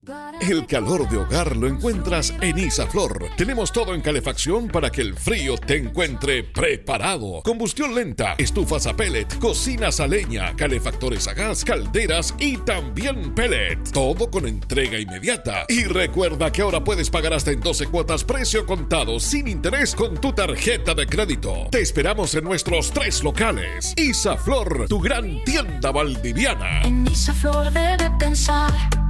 El calor de hogar lo encuentras en Isaflor. Tenemos todo en calefacción para que el frío te encuentre preparado. Combustión lenta, estufas a pellet, cocinas a leña, calefactores a gas, calderas y también pellet. Todo con entrega inmediata. Y recuerda que ahora puedes pagar hasta en 12 cuotas precio contado sin interés con tu tarjeta de crédito. Te esperamos en nuestros 3 locales. Isaflor, tu gran tienda valdiviana. En Isaflor debe pensar.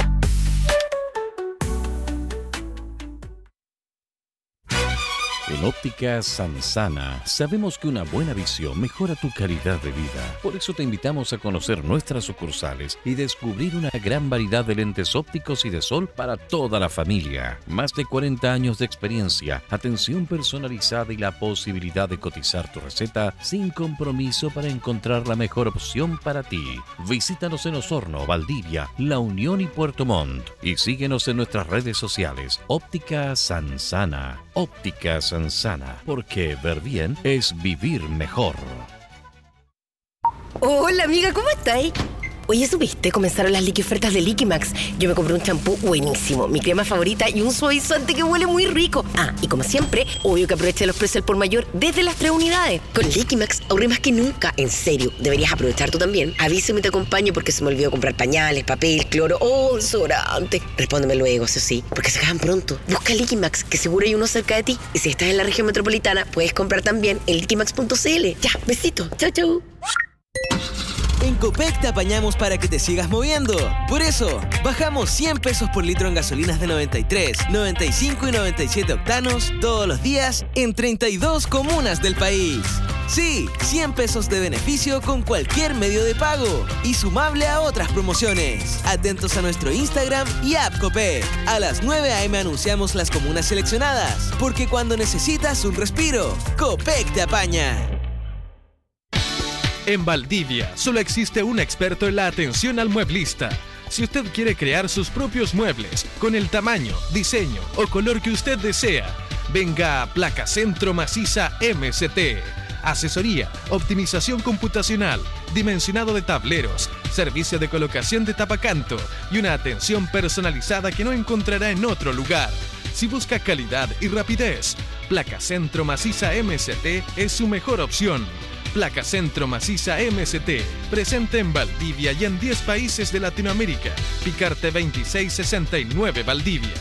En Óptica Sansana sabemos que una buena visión mejora tu calidad de vida. Por eso te invitamos a conocer nuestras sucursales y descubrir una gran variedad de lentes ópticos y de sol para toda la familia. Más de 40 años de experiencia, atención personalizada y la posibilidad de cotizar tu receta sin compromiso para encontrar la mejor opción para ti. Visítanos en Osorno, Valdivia, La Unión y Puerto Montt. Y síguenos en nuestras redes sociales. Óptica Sansana. Óptica Sansana, porque ver bien es vivir mejor. Hola amiga, ¿cómo estáis? Oye, ¿supiste? Comenzaron las liqui ofertas de Liquimax. Yo me compré un champú buenísimo, mi crema favorita y un suavizante que huele muy rico. Ah, y como siempre, obvio que aproveché los precios al por mayor desde las 3 unidades. Con Liquimax ahorré más que nunca. En serio, deberías aprovechar tú también. Avísame y te acompaño porque se me olvidó comprar pañales, papel, cloro o desodorante. Respóndeme luego, eso sí, porque se acaban pronto. Busca Liquimax, que seguro hay uno cerca de ti. Y si estás en la región metropolitana, puedes comprar también en liquimax.cl. Ya, besito. Chau, chau. En Copec te apañamos para que te sigas moviendo. Por eso, bajamos 100 pesos por litro en gasolinas de 93, 95 y 97 octanos todos los días en 32 comunas del país. Sí, 100 pesos de beneficio con cualquier medio de pago y sumable a otras promociones. Atentos a nuestro Instagram y app Copec. A las 9 a.m. anunciamos las comunas seleccionadas, porque cuando necesitas un respiro, Copec te apaña. En Valdivia solo existe un experto en la atención al mueblista. Si usted quiere crear sus propios muebles con el tamaño, diseño o color que usted desea, venga a Placa Centro Maciza MST. Asesoría, optimización computacional, dimensionado de tableros, servicio de colocación de tapacanto y una atención personalizada que no encontrará en otro lugar. Si busca calidad y rapidez, Placa Centro Maciza MST es su mejor opción. Placa Centro Maciza MST, presente en Valdivia y en 10 países de Latinoamérica. Picarte 2669 Valdivia.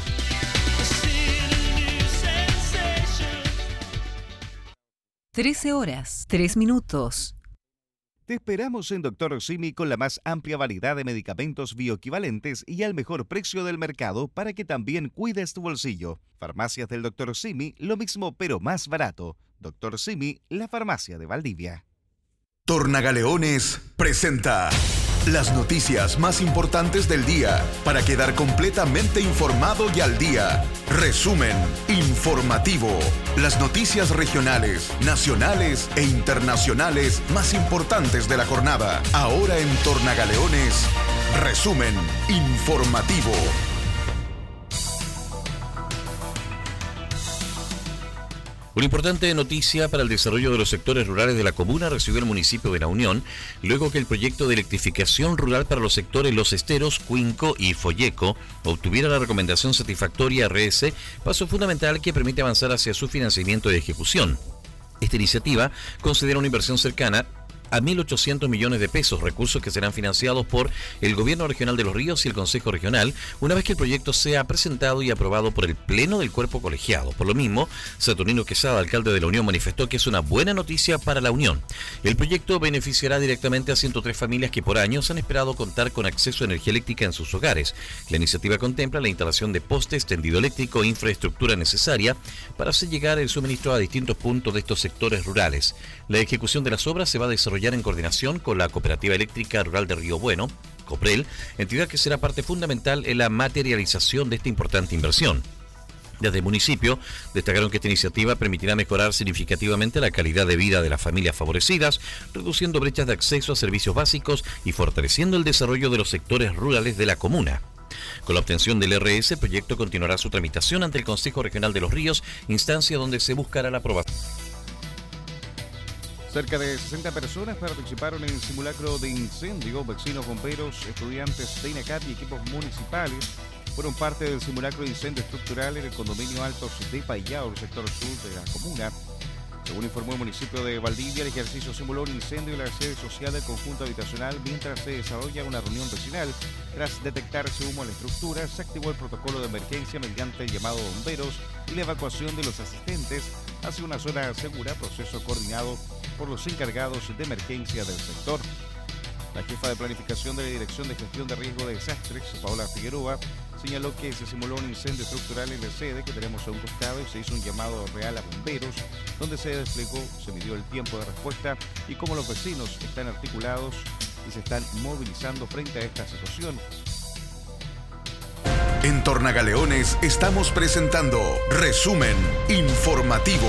13 horas, 3 minutos. Te esperamos en Dr. Simi con la más amplia variedad de medicamentos bioequivalentes y al mejor precio del mercado para que también cuides tu bolsillo. Farmacias del Dr. Simi, lo mismo pero más barato. Dr. Simi, la farmacia de Valdivia. Tornagaleones presenta las noticias más importantes del día para quedar completamente informado y al día. Resumen informativo. Las noticias regionales, nacionales e internacionales más importantes de la jornada. Ahora en Tornagaleones, resumen informativo. Una importante noticia para el desarrollo de los sectores rurales de la comuna recibió el municipio de La Unión, luego que el proyecto de electrificación rural para los sectores Los Esteros, Cuinco y Folleco obtuviera la recomendación satisfactoria RS, paso fundamental que permite avanzar hacia su financiamiento y ejecución. Esta iniciativa considera una inversión cercana a 1.800 millones de pesos, recursos que serán financiados por el Gobierno Regional de Los Ríos y el Consejo Regional, una vez que el proyecto sea presentado y aprobado por el Pleno del Cuerpo Colegiado. Por lo mismo, Saturnino Quesada, alcalde de La Unión, manifestó que es una buena noticia para La Unión. El proyecto beneficiará directamente a 103 familias que por años han esperado contar con acceso a energía eléctrica en sus hogares. La iniciativa contempla la instalación de postes, tendido eléctrico e infraestructura necesaria para hacer llegar el suministro a distintos puntos de estos sectores rurales. La ejecución de las obras se va a desarrollar en coordinación con la Cooperativa Eléctrica Rural de Río Bueno, COPREL, entidad que será parte fundamental en la materialización de esta importante inversión. Desde el municipio destacaron que esta iniciativa permitirá mejorar significativamente la calidad de vida de las familias favorecidas, reduciendo brechas de acceso a servicios básicos y fortaleciendo el desarrollo de los sectores rurales de la comuna. Con la obtención del RS, el proyecto continuará su tramitación ante el Consejo Regional de Los Ríos, instancia donde se buscará la aprobación. Cerca de 60 personas participaron en el simulacro de incendio. Vecinos, bomberos, estudiantes de INACAP y equipos municipales fueron parte del simulacro de incendio estructural en el condominio Altos de Payao, el sector sur de la comuna. Según informó el municipio de Valdivia, el ejercicio simuló un incendio en la sede social del conjunto habitacional mientras se desarrolla una reunión vecinal. Tras detectarse humo en la estructura, se activó el protocolo de emergencia mediante el llamado de bomberos y la evacuación de los asistentes hacia una zona segura, proceso coordinado por los encargados de emergencia del sector. La jefa de planificación de la Dirección de Gestión de Riesgo de Desastres, Paola Figueroa, señaló que se simuló un incendio estructural en la sede que tenemos a un costado y se hizo un llamado real a bomberos, donde se desplegó, se midió el tiempo de respuesta y cómo los vecinos están articulados y se están movilizando frente a esta situación. En Tornagaleones estamos presentando Resumen Informativo.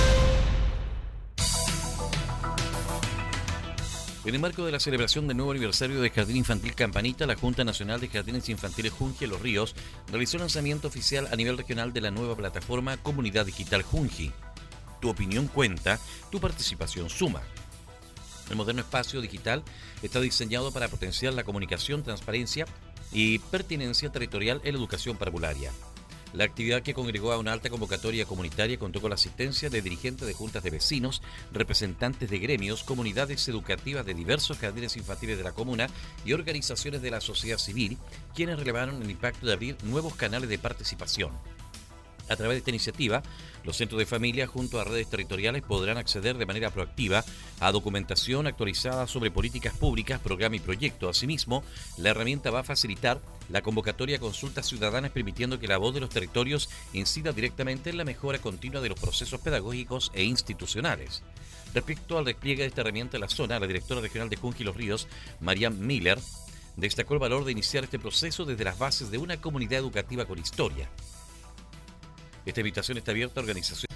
En el marco de la celebración del nuevo aniversario del Jardín Infantil Campanita, la Junta Nacional de Jardines Infantiles Junji Los Ríos realizó el lanzamiento oficial a nivel regional de la nueva plataforma Comunidad Digital Junji. Tu opinión cuenta, tu participación suma. El moderno espacio digital está diseñado para potenciar la comunicación, transparencia y pertinencia territorial en la educación parvularia. La actividad, que congregó a una alta convocatoria comunitaria, contó con la asistencia de dirigentes de juntas de vecinos, representantes de gremios, comunidades educativas de diversos jardines infantiles de la comuna y organizaciones de la sociedad civil, quienes relevaron el impacto de abrir nuevos canales de participación. A través de esta iniciativa, los centros de familia junto a redes territoriales podrán acceder de manera proactiva a documentación actualizada sobre políticas públicas, programa y proyecto. Asimismo, la herramienta va a facilitar la convocatoria a consultas ciudadanas, permitiendo que la voz de los territorios incida directamente en la mejora continua de los procesos pedagógicos e institucionales. Respecto al despliegue de esta herramienta en la zona, la directora regional de Junji Los Ríos, Marian Miller, destacó el valor de iniciar este proceso desde las bases de una comunidad educativa con historia. Esta invitación está abierta a organizaciones.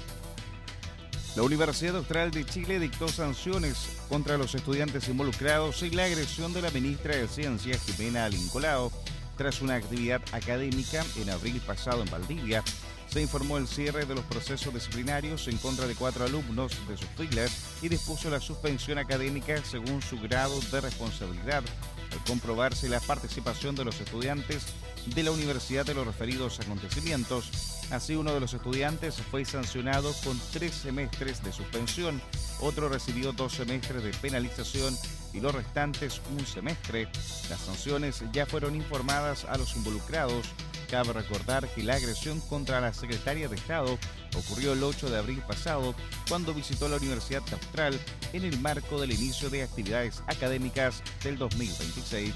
La Universidad Austral de Chile dictó sanciones contra los estudiantes involucrados en la agresión de la ministra de Ciencia, Jimena Alincolao, tras una actividad académica en abril pasado en Valdivia. Se informó el cierre de los procesos disciplinarios en contra de 4 alumnos de sus filas y dispuso la suspensión académica según su grado de responsabilidad, al comprobarse la participación de los estudiantes de la universidad de los referidos acontecimientos. Así, uno de los estudiantes fue sancionado con 3 semestres de suspensión, otro recibió 2 semestres de penalización y los restantes 1 semestre. Las sanciones ya fueron informadas a los involucrados. Cabe recordar que la agresión contra la secretaria de Estado ocurrió el 8 de abril pasado, cuando visitó la Universidad Austral en el marco del inicio de actividades académicas del 2026.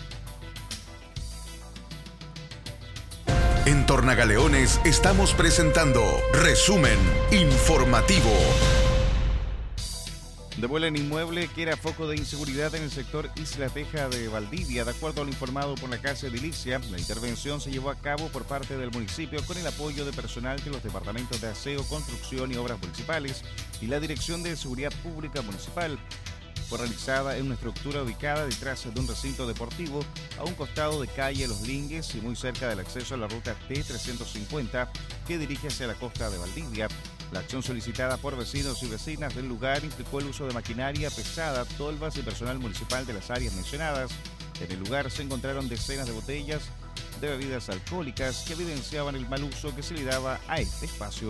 En Tornagaleones estamos presentando Resumen Informativo. Devuelven inmueble que era foco de inseguridad en el sector Isla Teja de Valdivia. De acuerdo a lo informado por la Casa Edilicia, la intervención se llevó a cabo por parte del municipio con el apoyo de personal de los departamentos de aseo, construcción y obras municipales y la Dirección de Seguridad Pública Municipal. Fue realizada en una estructura ubicada detrás de un recinto deportivo a un costado de calle Los Lingues y muy cerca del acceso a la ruta T350 que dirige hacia la costa de Valdivia. La acción solicitada por vecinos y vecinas del lugar implicó el uso de maquinaria pesada, tolvas y personal municipal de las áreas mencionadas. En el lugar se encontraron decenas de botellas de bebidas alcohólicas que evidenciaban el mal uso que se le daba a este espacio.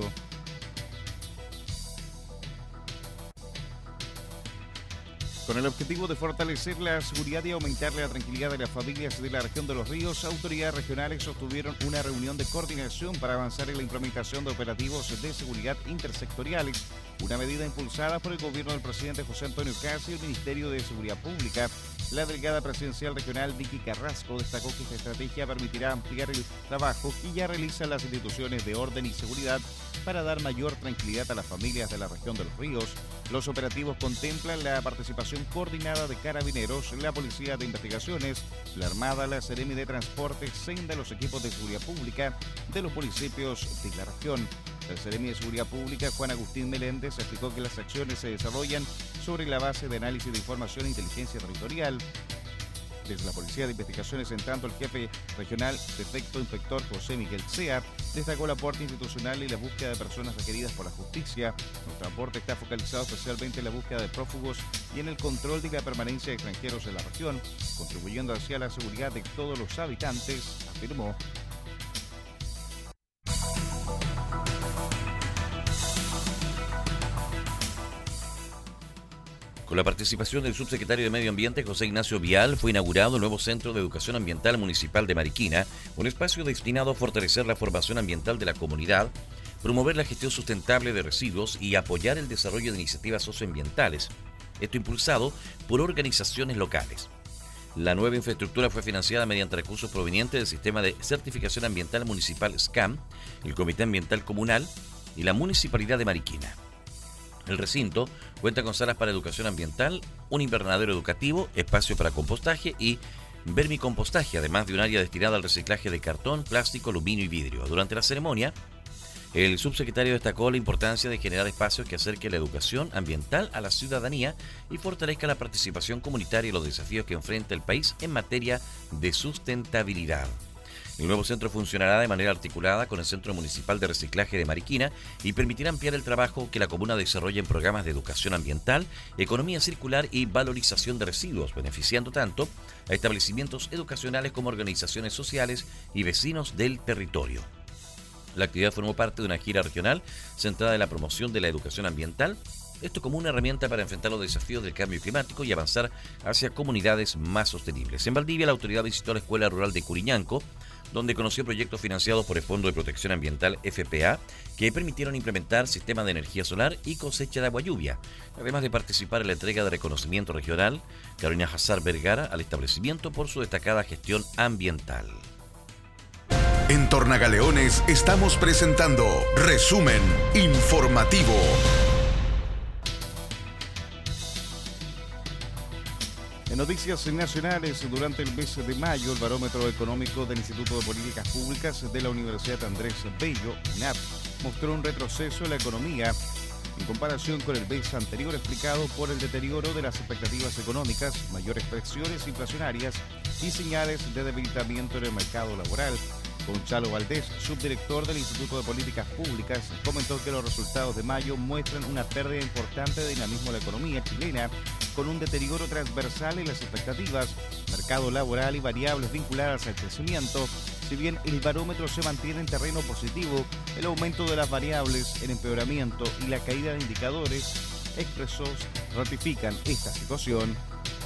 Con el objetivo de fortalecer la seguridad y aumentarle la tranquilidad de las familias de la región de Los Ríos, autoridades regionales sostuvieron una reunión de coordinación para avanzar en la implementación de operativos de seguridad intersectoriales, una medida impulsada por el gobierno del presidente José Antonio Caz y el Ministerio de Seguridad Pública. La delegada presidencial regional Vicky Carrasco destacó que esta estrategia permitirá ampliar el trabajo que ya realizan las instituciones de orden y seguridad para dar mayor tranquilidad a las familias de la región de Los Ríos. Los operativos contemplan la participación coordinada de Carabineros, la Policía de Investigaciones, la Armada, la Seremi de Transporte, Senda, los equipos de seguridad pública de los municipios de la región. El Seremi de Seguridad Pública, Juan Agustín Meléndez, explicó que las acciones se desarrollan sobre la base de análisis de información e inteligencia territorial. Desde la Policía de Investigaciones, en tanto, el jefe regional prefecto inspector José Miguel Sea destacó el aporte institucional y la búsqueda de personas requeridas por la justicia. Nuestro aporte está focalizado especialmente en la búsqueda de prófugos y en el control de la permanencia de extranjeros en la región, contribuyendo hacia la seguridad de todos los habitantes, afirmó. Con la participación del subsecretario de Medio Ambiente, José Ignacio Vial, fue inaugurado el nuevo Centro de Educación Ambiental Municipal de Mariquina, un espacio destinado a fortalecer la formación ambiental de la comunidad, promover la gestión sustentable de residuos y apoyar el desarrollo de iniciativas socioambientales. Esto impulsado por organizaciones locales. La nueva infraestructura fue financiada mediante recursos provenientes del Sistema de Certificación Ambiental Municipal SCAM, el Comité Ambiental Comunal y la Municipalidad de Mariquina. El recinto cuenta con salas para educación ambiental, un invernadero educativo, espacio para compostaje y vermicompostaje, además de un área destinada al reciclaje de cartón, plástico, aluminio y vidrio. Durante la ceremonia, el subsecretario destacó la importancia de generar espacios que acerquen la educación ambiental a la ciudadanía y fortalezca la participación comunitaria y los desafíos que enfrenta el país en materia de sustentabilidad. El nuevo centro funcionará de manera articulada con el Centro Municipal de Reciclaje de Mariquina y permitirá ampliar el trabajo que la comuna desarrolla en programas de educación ambiental, economía circular y valorización de residuos, beneficiando tanto a establecimientos educacionales como organizaciones sociales y vecinos del territorio. La actividad formó parte de una gira regional centrada en la promoción de la educación ambiental, esto como una herramienta para enfrentar los desafíos del cambio climático y avanzar hacia comunidades más sostenibles. En Valdivia, la autoridad visitó la Escuela Rural de Curiñanco, donde conoció proyectos financiados por el Fondo de Protección Ambiental FPA, que permitieron implementar sistemas de energía solar y cosecha de agua lluvia, además de participar en la entrega de reconocimiento regional Carolina Hazard Vergara al establecimiento por su destacada gestión ambiental. En Tornagaleones estamos presentando Resumen Informativo. En noticias nacionales, durante el mes de mayo, el barómetro económico del Instituto de Políticas Públicas de la Universidad Andrés Bello, UNAP, mostró un retroceso en la economía en comparación con el mes anterior, explicado por el deterioro de las expectativas económicas, mayores presiones inflacionarias y señales de debilitamiento en el mercado laboral. Gonzalo Valdés, subdirector del Instituto de Políticas Públicas, comentó que los resultados de mayo muestran una pérdida importante de dinamismo de la economía chilena, con un deterioro transversal en las expectativas, mercado laboral y variables vinculadas al crecimiento. Si bien el barómetro se mantiene en terreno positivo, el aumento de las variables, el empeoramiento y la caída de indicadores expresos ratifican esta situación.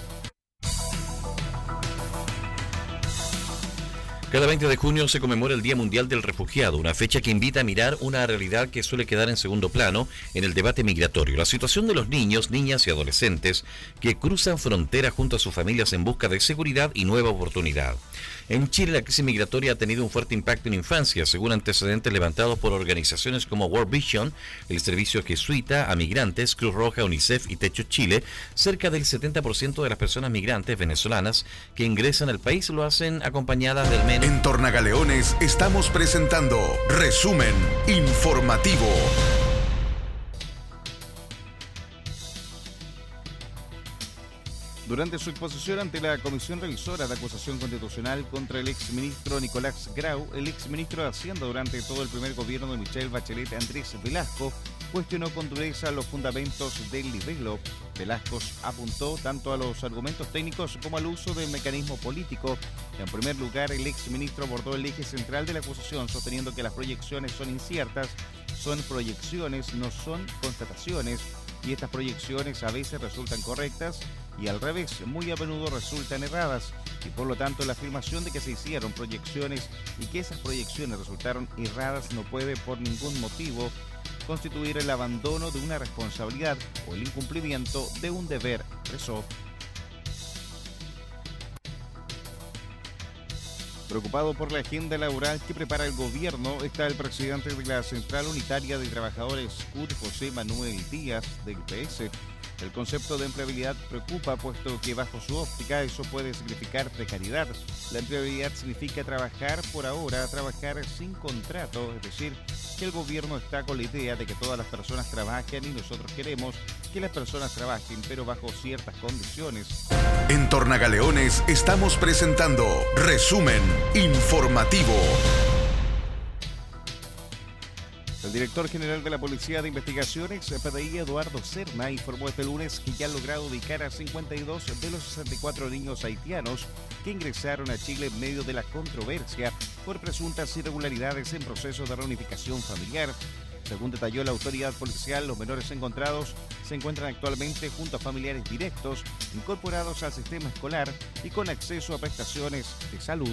Cada 20 de junio se conmemora el Día Mundial del Refugiado, una fecha que invita a mirar una realidad que suele quedar en segundo plano en el debate migratorio. La situación de los niños, niñas y adolescentes que cruzan fronteras junto a sus familias en busca de seguridad y nueva oportunidad. En Chile, la crisis migratoria ha tenido un fuerte impacto en infancia, según antecedentes levantados por organizaciones como World Vision, el Servicio Jesuita a Migrantes, Cruz Roja, UNICEF y Techo Chile. Cerca del 70% de las personas migrantes venezolanas que ingresan al país lo hacen acompañadas del menos. En Tornagaleones estamos presentando Resumen Informativo. Durante su exposición ante la Comisión Revisora de Acusación Constitucional contra el exministro Nicolás Grau, el exministro de Hacienda durante todo el primer gobierno de Michelle Bachelet, Andrés Velasco, cuestionó con dureza los fundamentos del libelo. Velasco apuntó tanto a los argumentos técnicos como al uso del mecanismo político. En primer lugar, el exministro abordó el eje central de la acusación, sosteniendo que las proyecciones son inciertas, son proyecciones, no son constataciones, y estas proyecciones a veces resultan correctas y al revés, muy a menudo resultan erradas, y por lo tanto la afirmación de que se hicieron proyecciones y que esas proyecciones resultaron erradas no puede por ningún motivo constituir el abandono de una responsabilidad o el incumplimiento de un deber, expresó. Preocupado por la agenda laboral que prepara el gobierno, está el presidente de la Central Unitaria de Trabajadores CUT, José Manuel Díaz, del PS. El concepto de empleabilidad preocupa, puesto que bajo su óptica eso puede significar precariedad. La empleabilidad significa trabajar por ahora, trabajar sin contrato, es decir, que el gobierno está con la idea de que todas las personas trabajen y nosotros queremos que las personas trabajen, pero bajo ciertas condiciones. En Tornagaleones estamos presentando Resumen Informativo. El director general de la Policía de Investigaciones, PDI, Eduardo Serna, informó este lunes que ya han logrado ubicar a 52 de los 64 niños haitianos que ingresaron a Chile en medio de la controversia por presuntas irregularidades en procesos de reunificación familiar. Según detalló la autoridad policial, los menores encontrados se encuentran actualmente junto a familiares directos, incorporados al sistema escolar y con acceso a prestaciones de salud.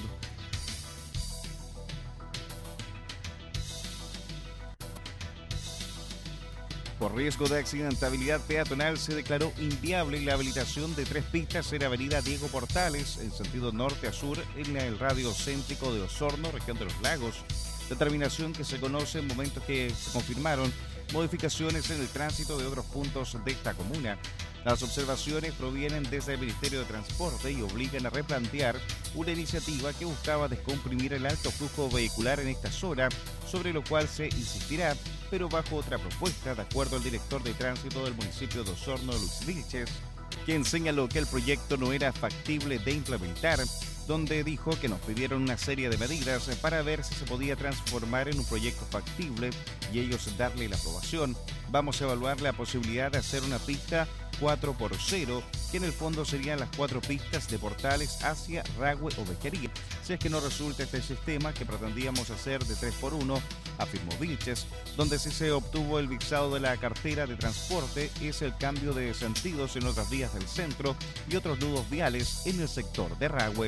Por riesgo de accidentabilidad peatonal se declaró inviable la habilitación de 3 pistas en Avenida Diego Portales, en sentido norte a sur, en el radio céntrico de Osorno, región de los Lagos. Determinación que se conoce en momentos que se confirmaron modificaciones en el tránsito de otros puntos de esta comuna. Las observaciones provienen desde el Ministerio de Transporte y obligan a replantear una iniciativa que buscaba descomprimir el alto flujo vehicular en esta zona, sobre lo cual se insistirá, pero bajo otra propuesta, de acuerdo al director de tránsito del municipio de Osorno, Luis Vilches, quien señaló que el proyecto no era factible de implementar, donde dijo que nos pidieron una serie de medidas para ver si se podía transformar en un proyecto factible y ellos darle la aprobación. Vamos a evaluar la posibilidad de hacer una pista 4x0, que en el fondo serían las 4 pistas de Portales hacia Rahue o Bequerí, si es que no resulta este sistema que pretendíamos hacer de 3x1, afirmó Vilches, donde sí se obtuvo el visado de la cartera de transporte es el cambio de sentidos en otras vías del centro y otros nudos viales en el sector de Rahue.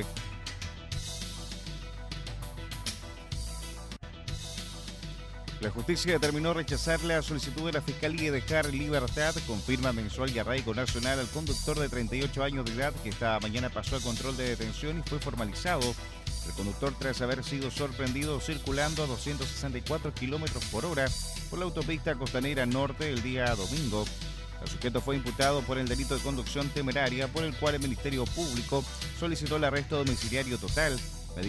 La justicia determinó rechazar la solicitud de la Fiscalía y dejar en libertad con firma mensual y arraigo nacional al conductor de 38 años de edad que esta mañana pasó a control de detención y fue formalizado. El conductor, tras haber sido sorprendido circulando a 264 kilómetros por hora por la autopista costanera norte el día domingo. El sujeto fue imputado por el delito de conducción temeraria, por el cual el Ministerio Público solicitó el arresto domiciliario total.